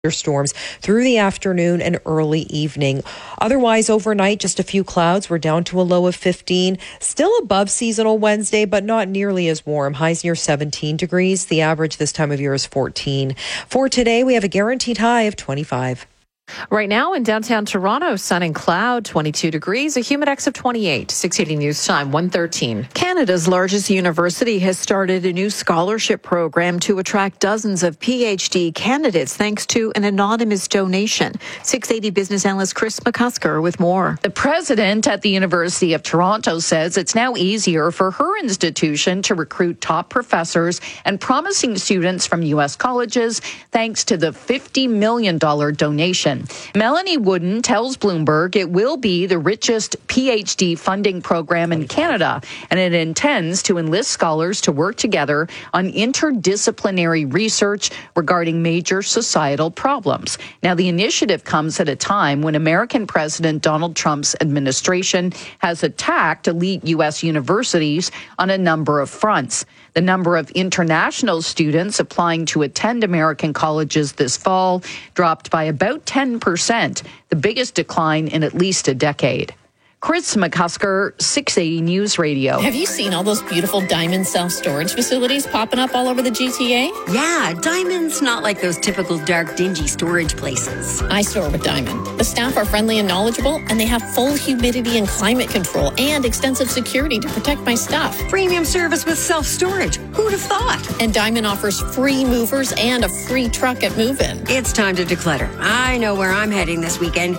storms through the afternoon and early evening. Otherwise, overnight, just a few clouds. We're down to a low of 15. Still above seasonal Wednesday, but not nearly as warm. Highs near 17 degrees. The average this time of year is 14. For today, we have a guaranteed high of 25. Right now in downtown Toronto, sun and cloud, 22 degrees, a Humidex of 28. 680 News Time, 1:13. Canada's largest university has started a new scholarship program to attract dozens of PhD candidates thanks to an anonymous donation. 680 business analyst Chris McCusker with more. The president at the University of Toronto says it's now easier for her institution to recruit top professors and promising students from U.S. colleges thanks to the $50 million donation. Melanie Wooden tells Bloomberg it will be the richest PhD funding program in Canada, and it intends to enlist scholars to work together on interdisciplinary research regarding major societal problems. Now, the initiative comes at a time when American President Donald Trump's administration has attacked elite U.S. universities on a number of fronts. The number of international students applying to attend American colleges this fall dropped by about 10%, the biggest decline in at least a decade. Chris McCusker, 680 News Radio. Have you seen all those beautiful Diamond self-storage facilities popping up all over the GTA? Yeah, Diamond's not like those typical dark, dingy storage places. I store with Diamond. The staff are friendly and knowledgeable, and they have full humidity and climate control and extensive security to protect my stuff. Premium service with self-storage. Who'd have thought? And Diamond offers free movers and a free truck at move-in. It's time to declutter. I know where I'm heading this weekend.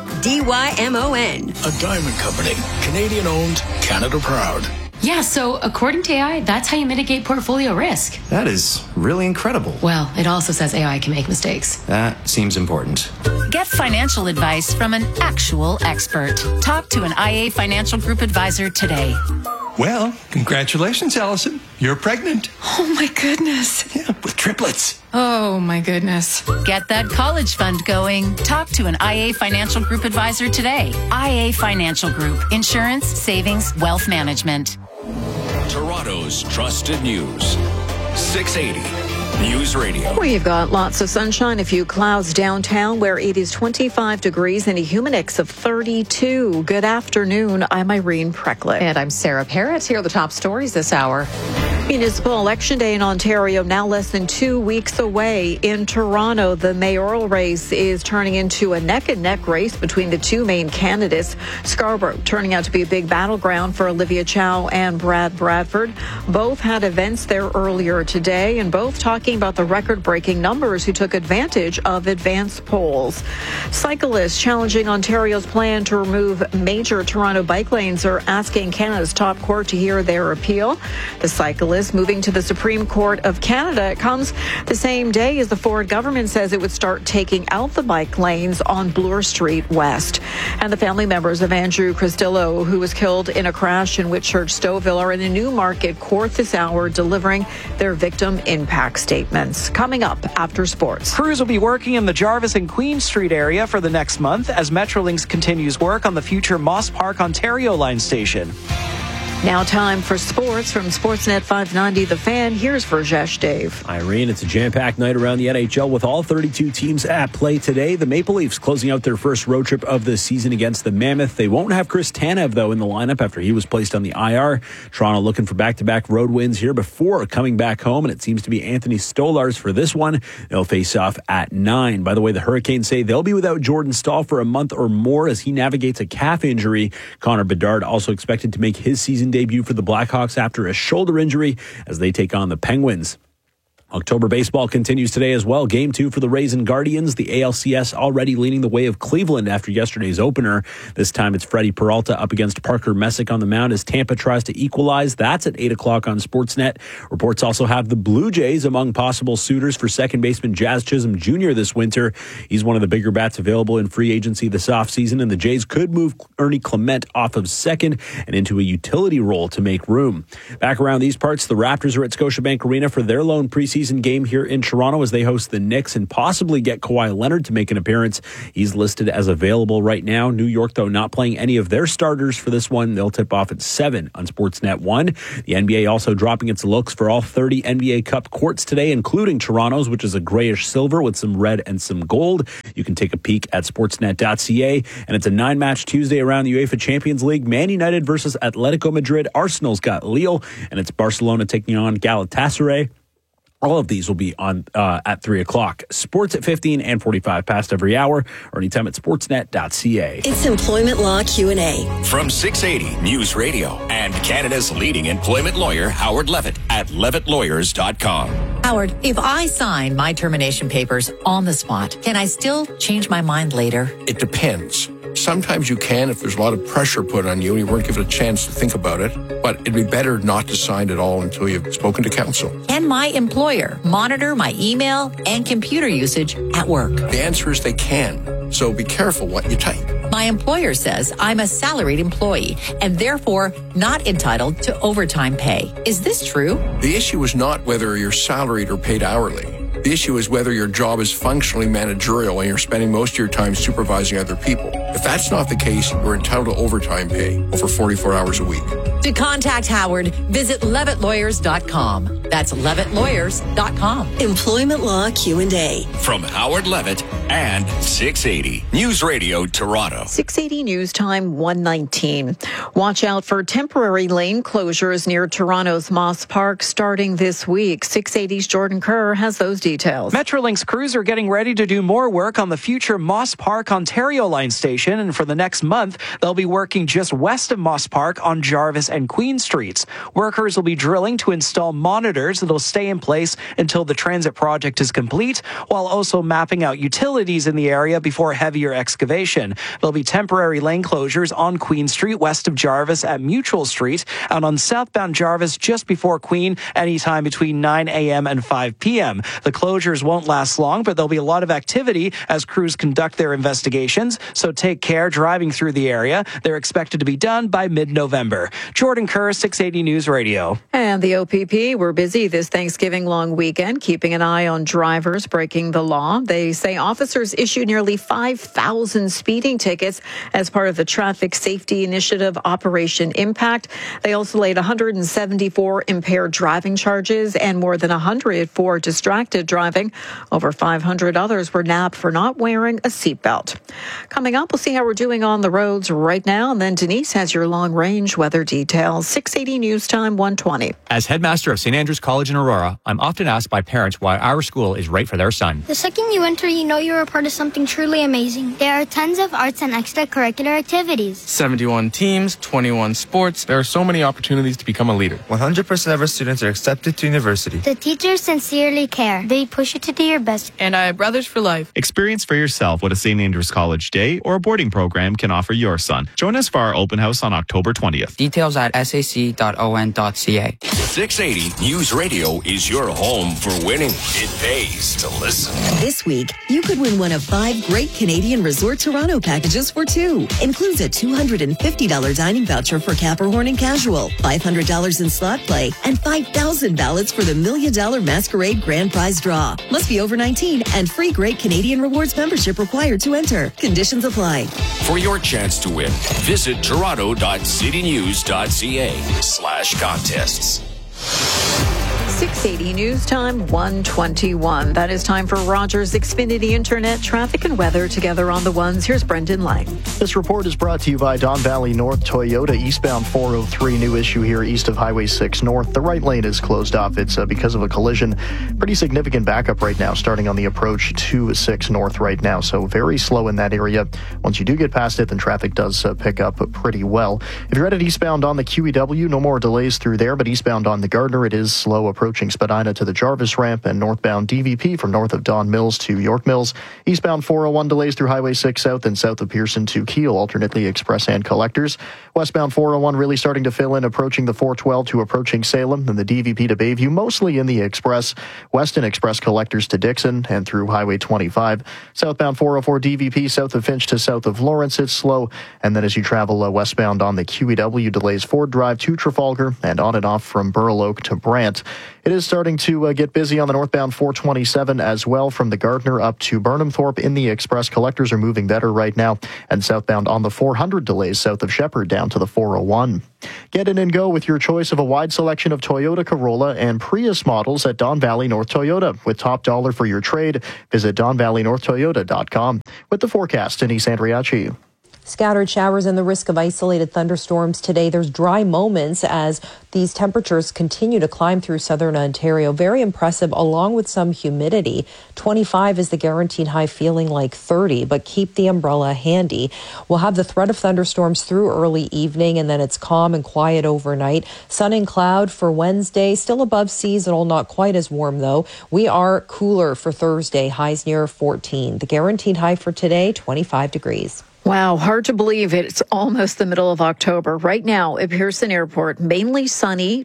DYMON. A Diamond Company. Canadian owned, Canada proud. Yeah, so according to AI, that's how you mitigate portfolio risk. That is really incredible. Well, it also says AI can make mistakes. That seems important. Get financial advice from an actual expert. Talk to an IA Financial Group advisor today. Well, congratulations, Allison. You're pregnant. Oh, my goodness. Yeah, with triplets. Oh, my goodness. Get that college fund going. Talk to an IA Financial Group advisor today. IA Financial Group. Insurance, savings, wealth management. Toronto's trusted news. 680 News Radio. We've got lots of sunshine, a few clouds downtown where it is 25 degrees and a Humidex of 32. Good afternoon. I'm Irene Preklik. And I'm Sarah Parrott. Here are the top stories this hour. Municipal Election Day in Ontario now less than 2 weeks away. In Toronto, the mayoral race is turning into a neck-and-neck race between the two main candidates. Scarborough turning out to be a big battleground for Olivia Chow and Brad Bradford. Both had events there earlier today and both talking about the record-breaking numbers who took advantage of advanced polls. Cyclists challenging Ontario's plan to remove major Toronto bike lanes are asking Canada's top court to hear their appeal. The cyclists moving to the Supreme Court of Canada. It comes the same day as the Ford government says it would start taking out the bike lanes on Bloor Street West. And the family members of Andrew Cristillo, who was killed in a crash in Whitchurch Stouffville, are in the Newmarket court this hour delivering their victim impact statements. Coming up after sports. Crews will be working in the Jarvis and Queen Street area for the next month as Metrolinx continues work on the future Moss Park, Ontario line station. Now time for sports from Sportsnet 590 The Fan. Here's Verjesh Dave. Irene, it's a jam-packed night around the NHL with all 32 teams at play today. The Maple Leafs closing out their first road trip of the season against the Mammoth. They won't have Chris Tanev, though, in the lineup after he was placed on the IR. Toronto looking for back-to-back road wins here before coming back home, and it seems to be Anthony Stolarz for this one. They'll face off at 9. By the way, the Hurricanes say they'll be without Jordan Staal for a month or more as he navigates a calf injury. Connor Bedard also expected to make his season debut for the Blackhawks after a shoulder injury as they take on the Penguins. October baseball continues today as well. Game 2 for the Rays and Guardians. The ALCS already leading the way of Cleveland after yesterday's opener. This time it's Freddie Peralta up against Parker Messick on the mound as Tampa tries to equalize. That's at 8 o'clock on Sportsnet. Reports also have the Blue Jays among possible suitors for second baseman Jazz Chisholm Jr. this winter. He's one of the bigger bats available in free agency this offseason, and the Jays could move Ernie Clement off of second and into a utility role to make room. Back around these parts, the Raptors are at Scotiabank Arena for their lone preseason preseason game here in Toronto as they host the Knicks and possibly get Kawhi Leonard to make an appearance. He's listed as available right now. New York, though, not playing any of their starters for this one. They'll tip off at 7 on Sportsnet 1. The NBA also dropping its looks for all 30 NBA Cup courts today, including Toronto's, which is a grayish silver with some red and some gold. You can take a peek at sportsnet.ca. And it's a 9-match Tuesday around the UEFA Champions League. Man United versus Atletico Madrid. Arsenal's got Lille, and it's Barcelona taking on Galatasaray. All of these will be on at 3 o'clock. Sports at 15 and 45 past every hour, or anytime at sportsnet.ca. It's Employment Law Q&A. From 680 News Radio and Canada's leading employment lawyer, Howard Levitt, at levittlawyers.com. Howard, if I sign my termination papers on the spot, can I still change my mind later? It depends. Sometimes you can if there's a lot of pressure put on you and you weren't given a chance to think about it. But it'd be better not to sign at all until you've spoken to counsel. Can my employer monitor my email and computer usage at work? The answer is they can. So be careful what you type. My employer says I'm a salaried employee and therefore not entitled to overtime pay. Is this true? The issue is not whether you're salaried or paid hourly. The issue is whether your job is functionally managerial and you're spending most of your time supervising other people. If that's not the case, you're entitled to overtime pay over 44 hours a week. To contact Howard, visit levittlawyers.com. That's levittlawyers.com. Employment Law Q&A. From Howard Levitt and 680 News Radio Toronto. 680 News Time 1:19. Watch out for temporary lane closures near Toronto's Moss Park starting this week. 680's Jordan Kerr has those details. Metrolinx crews are getting ready to do more work on the future Moss Park Ontario line station, and for the next month, they'll be working just west of Moss Park on Jarvis and Queen Streets. Workers will be drilling to install monitors that'll stay in place until the transit project is complete, while also mapping out utilities in the area before heavier excavation. There'll be temporary lane closures on Queen Street west of Jarvis at Mutual Street, and on southbound Jarvis just before Queen anytime between 9 a.m. and 5 p.m. The closures won't last long, but there'll be a lot of activity as crews conduct their investigations, so take care driving through the area. They're expected to be done by mid-November. Jordan Kerr, 680 News Radio. And the OPP were busy this Thanksgiving long weekend, keeping an eye on drivers breaking the law. They say officers issued nearly 5,000 speeding tickets as part of the Traffic Safety Initiative Operation Impact. They also laid 174 impaired driving charges and more than 100 for distracted driving. Over 500 others were nabbed for not wearing a seatbelt. Coming up, we'll see how we're doing on the roads right now, and then Denise has your long-range weather details. 680 News Time 1:20. As headmaster of St. Andrews College in Aurora, I'm often asked by parents why our school is right for their son. The second you enter, you know you're a part of something truly amazing. There are tons of arts and extracurricular activities. 71 teams, 21 sports. There are so many opportunities to become a leader. 100% of our students are accepted to university. The teachers sincerely care. They push you to do your best. And I have brothers for life. Experience for yourself what a St. Andrews College day or a boarding program can offer your son. Join us for our open house on October 20th. Details at sac.on.ca. 680 News Radio is your home for winning. It pays to listen. This week, you could win one of 5 great Canadian Resort Toronto packages for 2. Includes a $250 dining voucher for Capricorn and Casual, $500 in slot play, and 5,000 ballots for the $1 Million Masquerade Grand Prize Draw. Must be over 19 and free Great Canadian Rewards membership required to enter. Conditions apply. For your chance to win, visit toronto.citynews.ca/contests. 680 News Time 1:21. That is time for Rogers Xfinity Internet traffic and weather together on the ones. Here's Brendan Lang. This report is brought to you by Don Valley North Toyota, eastbound 403. New issue here east of Highway 6 North. The right lane is closed off. It's because of a collision. Pretty significant backup right now, starting on the approach to 6 North right now. So very slow in that area. Once you do get past it, then traffic does pick up pretty well. If you're headed eastbound on the QEW, no more delays through there, but eastbound on the Gardner, it is slow approaching Spadina to the Jarvis ramp, and northbound DVP from north of Don Mills to York Mills. Eastbound 401 delays through Highway 6 South and south of Pearson to Keele, alternately express and collectors. Westbound 401 really starting to fill in, approaching the 412 to approaching Salem, and the DVP to Bayview, mostly in the express. Weston express collectors to Dixon and through Highway 25. Southbound 404 DVP south of Finch to south of Lawrence, it's slow. And then as you travel westbound on the QEW, delays Ford Drive to Trafalgar and on and off from Burl Oak to Brant. It is starting to get busy on the northbound 427 as well, from the Gardner up to Burnhamthorpe in the express. Collectors are moving better right now, and southbound on the 400 delays south of Shepherd down to the 401. Get in and go with your choice of a wide selection of Toyota Corolla and Prius models at Don Valley North Toyota. With top dollar for your trade, visit DonValleyNorthToyota.com. With the forecast, Denise Andriachi. Scattered showers and the risk of isolated thunderstorms today. There's dry moments as these temperatures continue to climb through southern Ontario. Very impressive, along with some humidity. 25 is the guaranteed high, feeling like 30, but keep the umbrella handy. We'll have the threat of thunderstorms through early evening, and then it's calm and quiet overnight. Sun and cloud for Wednesday, still above seasonal, not quite as warm though. We are cooler for Thursday, highs near 14. The guaranteed high for today, 25 degrees. Wow, hard to believe it. It's almost the middle of October. Right now at Pearson Airport, mainly sunny,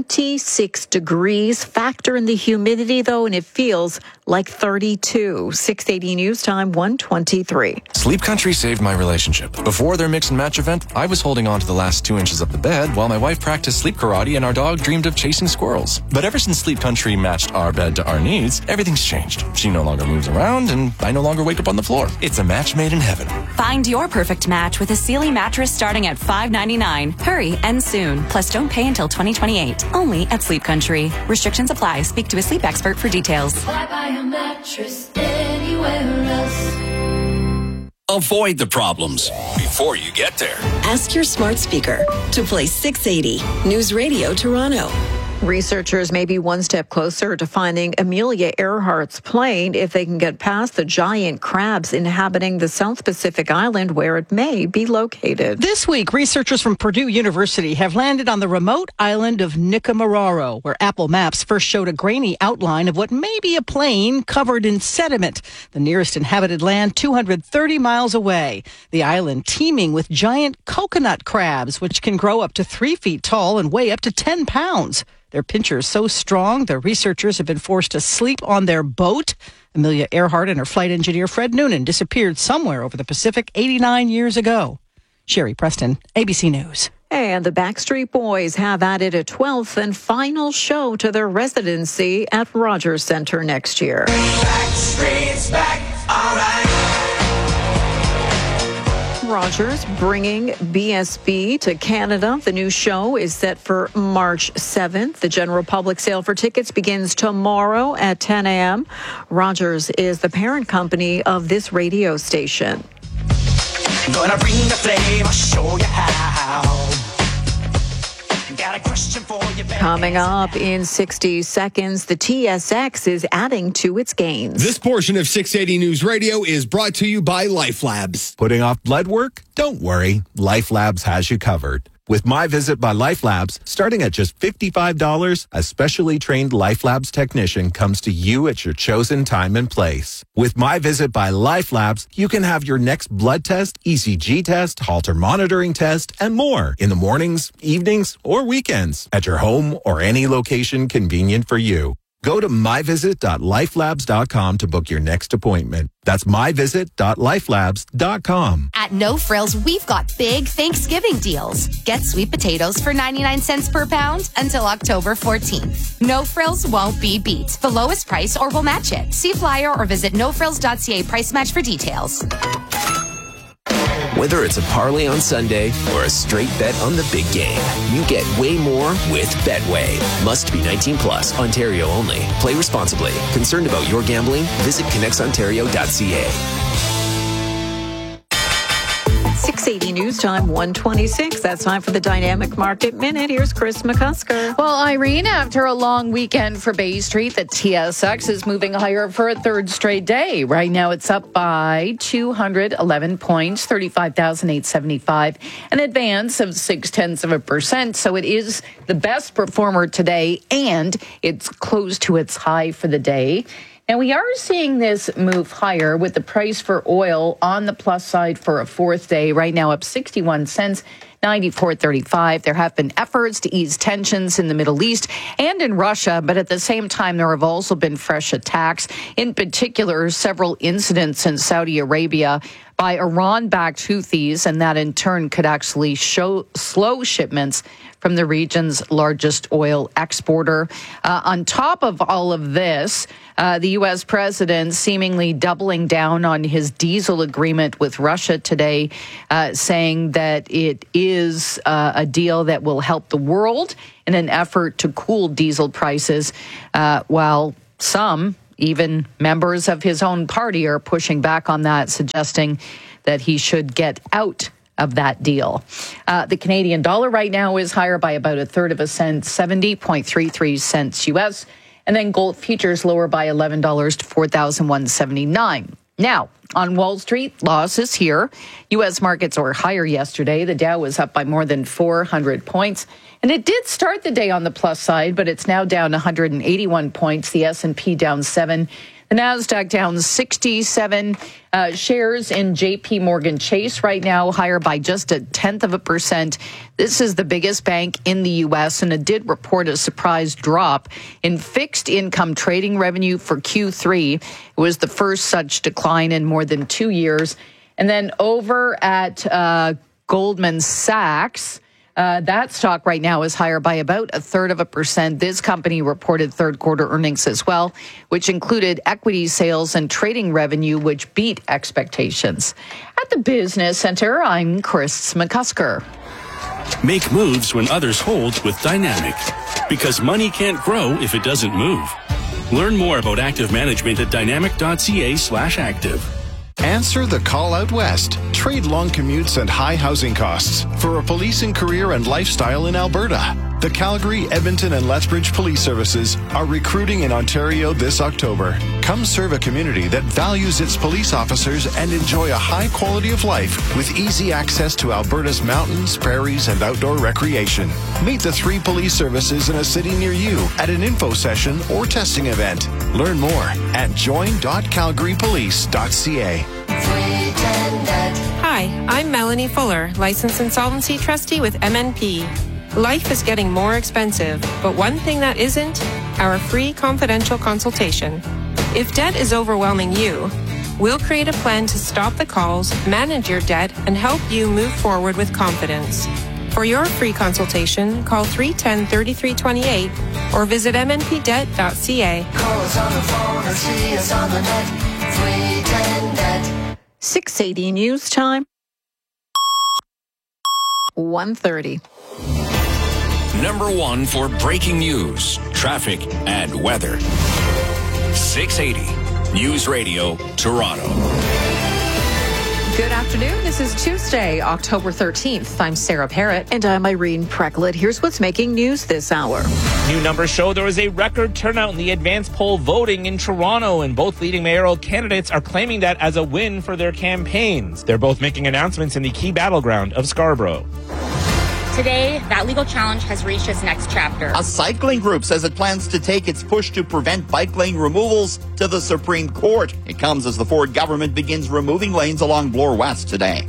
26 degrees. Factor in the humidity, though, and it feels like 32. 680 News Time, 1:23. Sleep Country saved my relationship. Before their mix and match event, I was holding on to the last 2 inches of the bed while my wife practiced sleep karate and our dog dreamed of chasing squirrels. But ever since Sleep Country matched our bed to our needs, everything's changed. She no longer moves around, and I no longer wake up on the floor. It's a match made in heaven. Find your perfect match with a Sealy mattress starting at $5.99. Hurry, and soon. Plus, don't pay until 2028. Only at Sleep Country. Restrictions apply. Speak to a sleep expert for details. Why buy a mattress anywhere else? Avoid the problems before you get there. Ask your smart speaker to play 680 News Radio Toronto. Researchers may be one step closer to finding Amelia Earhart's plane if they can get past the giant crabs inhabiting the South Pacific island where it may be located. This week, researchers from Purdue University have landed on the remote island of Nikumaroro, where Apple Maps first showed a grainy outline of what may be a plane covered in sediment. The nearest inhabited land 230 miles away. The island teeming with giant coconut crabs, which can grow up to 3 feet tall and weigh up to 10 pounds. Their pincher is so strong, the researchers have been forced to sleep on their boat. Amelia Earhart and her flight engineer, Fred Noonan, disappeared somewhere over the Pacific 89 years ago. Sherry Preston, ABC News. And the Backstreet Boys have added a 12th and final show to their residency at Rogers Centre next year. Backstreet's back, all right. Rogers bringing BSB to Canada. The new show is set for March 7th. The general public sale for tickets begins tomorrow at 10 a.m. Rogers is the parent company of this radio station. Gonna bring the flame, I'll show you how. Got a question for you, baby. Coming up in 60 seconds, the TSX is adding to its gains. This portion of 680 News Radio is brought to you by Life Labs. Putting off blood work? Don't worry. Life Labs has you covered. With My Visit by Life Labs, starting at just $55, a specially trained Life Labs technician comes to you at your chosen time and place. With My Visit by Life Labs, you can have your next blood test, ECG test, Holter monitoring test, and more in the mornings, evenings, or weekends at your home or any location convenient for you. Go to myvisit.lifelabs.com to book your next appointment. That's myvisit.lifelabs.com. At No Frills, we've got big Thanksgiving deals. Get sweet potatoes for 99 cents per pound until October 14th. No Frills won't be beat. The lowest price or we'll match it. See flyer or visit nofrills.ca price match for details. Whether it's a parlay on Sunday or a straight bet on the big game, you get way more with Betway. Must be 19 plus, Ontario only. Play responsibly. Concerned about your gambling? Visit connectsontario.ca. 680 News Time, 1:26. That's time for the Dynamic Market Minute. Here's Chris McCusker. Well, Irene, after a long weekend for Bay Street, the TSX is moving higher for a third straight day. Right now, it's up by 211 points, 35,875, an advance of 0.6%. So it is the best performer today, and it's close to its high for the day. And we are seeing this move higher with the price for oil on the plus side for a fourth day, right now up 61 cents. 94.35. There have been efforts to ease tensions in the Middle East and in Russia, but at the same time, there have also been fresh attacks. In particular, several incidents in Saudi Arabia by Iran-backed Houthis, and that in turn could actually slow shipments from the region's largest oil exporter. On top of all of this, the U.S. president seemingly doubling down on his diesel agreement with Russia today, saying that it is a deal that will help the world in an effort to cool diesel prices, while some, even members of his own party, are pushing back on that, suggesting that he should get out of that deal. The Canadian dollar right now is higher by about a third of a cent, 70.33 cents U.S., and then gold futures lower by $11 to $4,179. Now, on Wall Street, losses here. U.S. markets were higher yesterday. The Dow was up by more than 400 points. And it did start the day on the plus side, but it's now down 181 points. The S&P down 7. The Nasdaq down 67. Shares in J.P. Morgan Chase right now higher by just 0.1%. This is the biggest bank in the U.S., and it did report a surprise drop in fixed income trading revenue for Q3. It was the first such decline in more than 2 years. And then over at Goldman Sachs, that stock right now is higher by about 0.33%. This company reported third quarter earnings as well, which included equity sales and trading revenue, which beat expectations. At the Business Center, I'm Chris McCusker. Make moves when others hold with Dynamic, because money can't grow if it doesn't move. Learn more about active management at dynamic.ca/active. Answer the call out west. Trade long commutes and high housing costs for a policing career and lifestyle in Alberta. The Calgary, Edmonton, and Lethbridge Police Services are recruiting in Ontario this October. Come serve a community that values its police officers and enjoy a high quality of life with easy access to Alberta's mountains, prairies, and outdoor recreation. Meet the 3 police services in a city near you at an info session or testing event. Learn more at join.calgarypolice.ca. Hi, I'm Melanie Fuller, Licensed Insolvency Trustee with MNP. Life is getting more expensive, but one thing that isn't, our free confidential consultation. If debt is overwhelming you, we'll create a plan to stop the calls, manage your debt, and help you move forward with confidence. For your free consultation, call 310-3328 or visit mnpdebt.ca. Call us on the phone or see us on the net. 310-NET. 680 News Time. 1:30. Number 1 for breaking news, traffic, and weather. 680 News Radio, Toronto. Good afternoon. This is Tuesday, October 13th. I'm Sarah Parrott. And I'm Irene Precklett. Here's what's making news this hour. New numbers show there was a record turnout in the advanced poll voting in Toronto, and both leading mayoral candidates are claiming that as a win for their campaigns. They're both making announcements in the key battleground of Scarborough. Today, that legal challenge has reached its next chapter. A cycling group says it plans to take its push to prevent bike lane removals to the Supreme Court. It comes as the Ford government begins removing lanes along Bloor West today.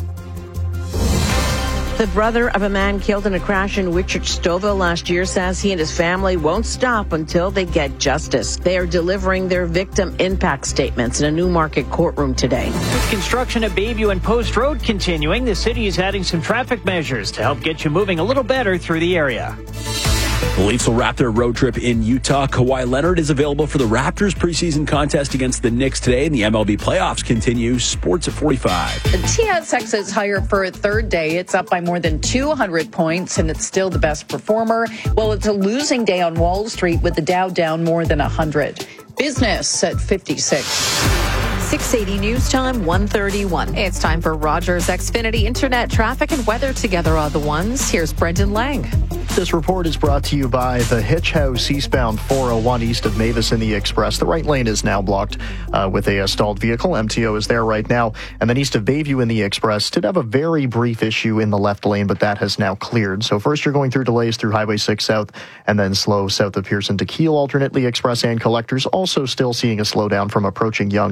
The brother of a man killed in a crash in Wichita Stouffville last year says he and his family won't stop until they get justice. They are delivering their victim impact statements in a Newmarket courtroom today. With construction at Bayview and Post Road continuing, the city is adding some traffic measures to help get you moving a little better through the area. The Leafs will wrap their road trip in Utah. Kawhi Leonard is available for the Raptors preseason contest against the Knicks today, and the MLB playoffs continue. Sports at 45. The TSX is higher for a third day. It's up by more than 200 points, and it's still the best performer. Well, it's a losing day on Wall Street with the Dow down more than 100. Business at 56. 680 News Time, 1:31. It's time for Rogers Xfinity Internet traffic and weather together on the ones. Here's Brendan Lang. This report is brought to you by the Hitch House eastbound 401 east of Mavis in the Express. The right lane is now blocked with a stalled vehicle. MTO is there right now. And then east of Bayview in the Express did have a very brief issue in the left lane, but that has now cleared. So first you're going through delays through Highway 6 South and then slow south of Pearson to Keele. Alternately, Express and Collectors also still seeing a slowdown from approaching Yonge in the Express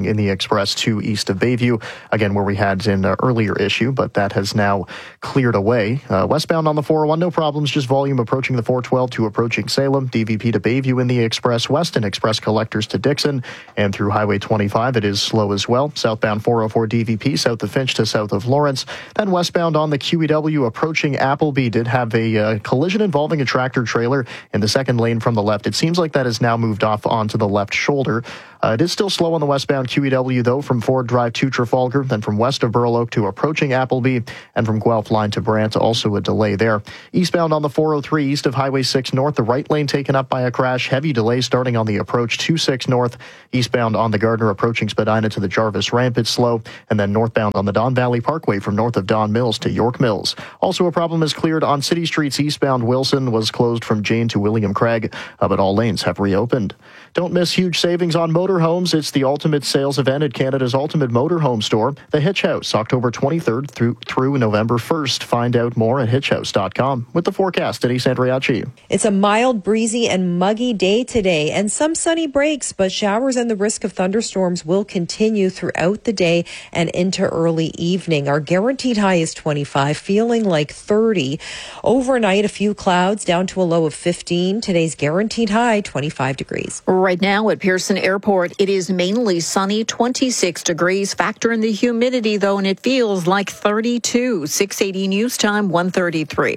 Express 2 east of Bayview, again where we had an earlier issue, but that has now cleared away. Westbound on the 401, no problems, just volume approaching the 412 to approaching Salem, DVP to Bayview in the Express West, and Express collectors to Dixon, and through Highway 25 it is slow as well. Southbound 404 DVP south of Finch to south of Lawrence. Then westbound on the QEW approaching Appleby did have a collision involving a tractor trailer in the second lane from the left. It seems like that has now moved off onto the left shoulder. It is still slow on the westbound QEW, though, from Ford Drive to Trafalgar, then from west of Burl Oak to approaching Appleby, and from Guelph Line to Brant, also a delay there. Eastbound on the 403 east of Highway 6 North, the right lane taken up by a crash. Heavy delay starting on the approach to 6 North. Eastbound on the Gardner approaching Spadina to the Jarvis Ramp, it's slow. And then northbound on the Don Valley Parkway from north of Don Mills to York Mills. Also a problem is cleared on City Streets eastbound. Wilson was closed from Jane to William Craig, but all lanes have reopened. Don't miss huge savings on motorhomes. It's the ultimate sales event at Canada's Ultimate Motorhome Store, the Hitch House, October 23rd through November 1st. Find out more at hitchhouse.com. With the forecast, Denise Andriacci. It's a mild, breezy, and muggy day today, and some sunny breaks, but showers and the risk of thunderstorms will continue throughout the day and into early evening. Our guaranteed high is 25, feeling like 30. Overnight, a few clouds down to a low of 15. Today's guaranteed high, 25 degrees. Right now at Pearson Airport, it is mainly sunny, 26 degrees. Factor in the humidity, though, and it feels like 32. 680 News Time, 1:33.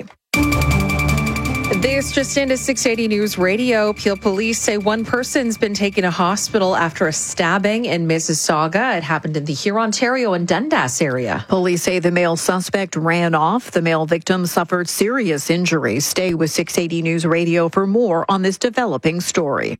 This just into 680 News Radio. Peel police say one person's been taken to hospital after a stabbing in Mississauga. It happened in the Hurontario and Dundas area. Police say the male suspect ran off. The male victim suffered serious injuries. Stay with 680 News Radio for more on this developing story.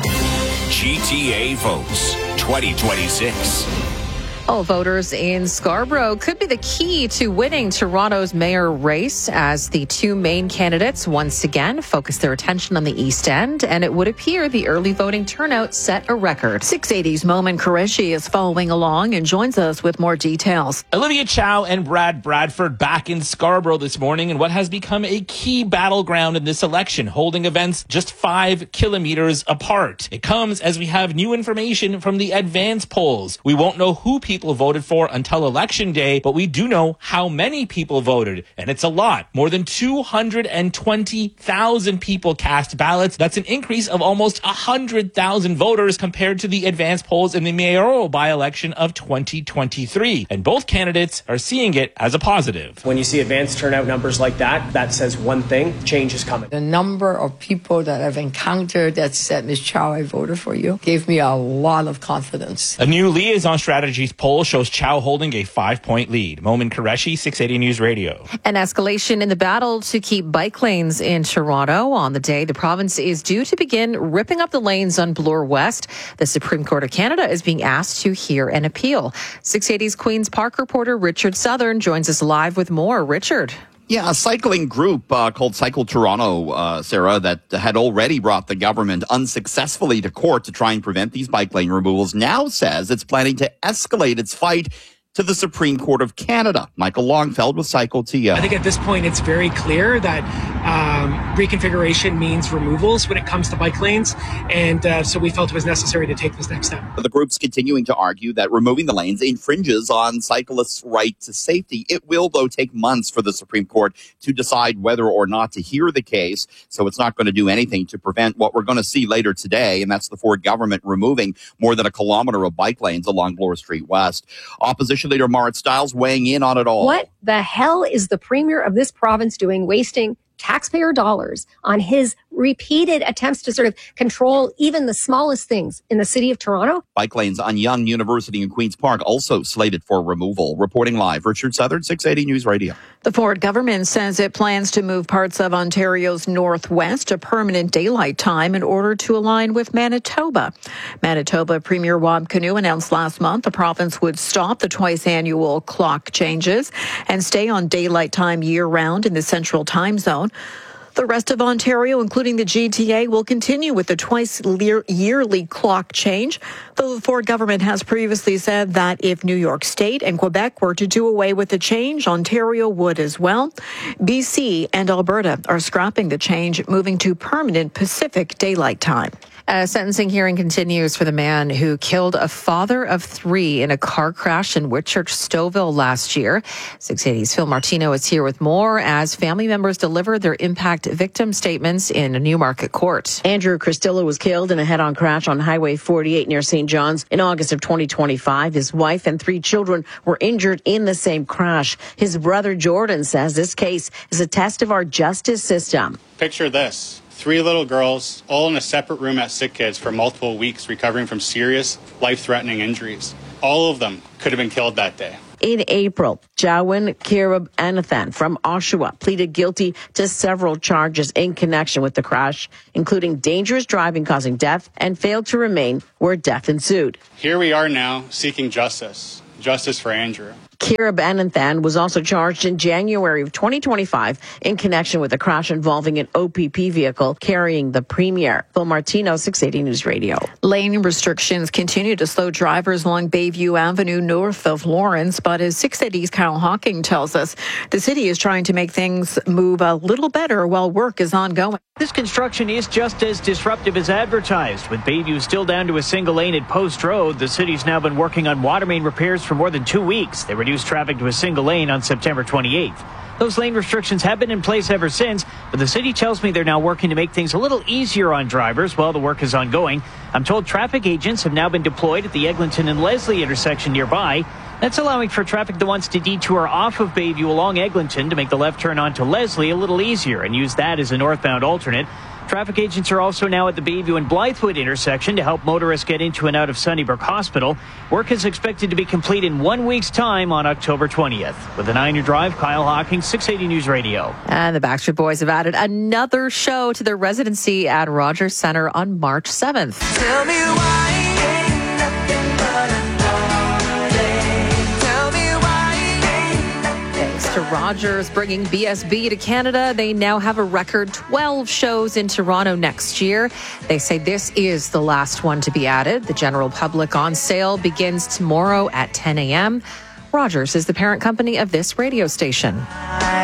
GTA votes 2026. All voters in Scarborough could be the key to winning Toronto's mayor race as the two main candidates once again focus their attention on the East End, and it would appear the early voting turnout set a record. 680's Momin Qureshi is following along and joins us with more details. Olivia Chow and Brad Bradford back in Scarborough this morning in what has become a key battleground in this election, holding events just 5 kilometers apart. It comes as we have new information from the advance polls. We won't know who people voted for until Election Day, but we do know how many people voted, and it's a lot. More than 220,000 people cast ballots. That's an increase of almost 100,000 voters compared to the advance polls in the mayoral by-election of 2023. And both candidates are seeing it as a positive. When you see advance turnout numbers like that, that says one thing: change is coming. The number of people that I've encountered that said, Ms. Chow, I voted for you, gave me a lot of confidence. A new Liaison Strategies poll shows Chow holding a 5-point lead. Momin Qureshi, 680 News Radio. An escalation in the battle to keep bike lanes in Toronto. On the day, the province is due to begin ripping up the lanes on Bloor West. The Supreme Court of Canada is being asked to hear an appeal. 680's Queen's Park reporter Richard Southern joins us live with more. Richard. Yeah, a cycling group called Cycle Toronto, Sarah, that had already brought the government unsuccessfully to court to try and prevent these bike lane removals, now says it's planning to escalate its fight to the Supreme Court of Canada. Michael Longfeld with Cycle TO. I think at this point it's very clear that reconfiguration means removals when it comes to bike lanes, and so we felt it was necessary to take this next step. The group's continuing to argue that removing the lanes infringes on cyclists' right to safety. It will, though, take months for the Supreme Court to decide whether or not to hear the case, so it's not going to do anything to prevent what we're going to see later today, and that's the Ford government removing more than a kilometer of bike lanes along Bloor Street West. Opposition Leader Marit Stiles weighing in on it all. What the hell is the premier of this province doing, wasting taxpayer dollars on his repeated attempts to sort of control even the smallest things in the city of Toronto? Bike lanes on Yonge University in Queen's Park also slated for removal. Reporting live, Richard Southern, 680 News Radio. The Ford government says it plans to move parts of Ontario's northwest to permanent daylight time in order to align with Manitoba. Manitoba Premier Wab Kinew announced last month the province would stop the twice annual clock changes and stay on daylight time year-round in the central time zone. The rest of Ontario, including the GTA, will continue with the twice-yearly clock change, though the Ford government has previously said that if New York State and Quebec were to do away with the change, Ontario would as well. BC and Alberta are scrapping the change, moving to permanent Pacific Daylight Time. A sentencing hearing continues for the man who killed a father of three in a car crash in Whitchurch, Stouffville last year. 680's Phil Martino is here with more as family members deliver their impact victim statements in Newmarket Court. Andrew Cristillo was killed in a head-on crash on Highway 48 near St. John's in August of 2025. His wife and three children were injured in the same crash. His brother Jordan says this case is a test of our justice system. Picture this. 3 little girls, all in a separate room at Sick Kids for multiple weeks, recovering from serious, life-threatening injuries. All of them could have been killed that day. In April, Jawin Kirab Anathan from Oshawa pleaded guilty to several charges in connection with the crash, including dangerous driving causing death, and failed to remain where death ensued. Here we are now seeking justice for Andrew. Kirab Anathan was also charged in January of 2025 in connection with a crash involving an OPP vehicle carrying the Premier. Phil Martino, 680 News Radio. Lane restrictions continue to slow drivers along Bayview Avenue north of Lawrence, but as 680's Kyle Hawking tells us, the city is trying to make things move a little better while work is ongoing. This construction is just as disruptive as advertised. With Bayview still down to a single lane at Post Road, the city's now been working on water main repairs for more than 2 weeks. They reduced traffic to a single lane on September 28th. Those lane restrictions have been in place ever since, but the city tells me they're now working to make things a little easier on drivers while the work is ongoing. I'm told traffic agents have now been deployed at the Eglinton and Leslie intersection nearby. That's allowing for traffic that wants to detour off of Bayview along Eglinton to make the left turn onto Leslie a little easier and use that as a northbound alternate. Traffic agents are also now at the Bayview and Blythewood intersection to help motorists get into and out of Sunnybrook Hospital. Work is expected to be complete in 1 week's time on October 20th. With an 9-year drive, Kyle Hawking, 680 News Radio. And the Backstreet Boys have added another show to their residency at Rogers Centre on March 7th. Tell me why ain't nothing but a tell me why Thanks to Rogers bringing BSB to Canada, they now have a record 12 shows in Toronto next year. They say this is the last one to be added. The general public on sale begins tomorrow at 10 a.m. Rogers is the parent company of this radio station.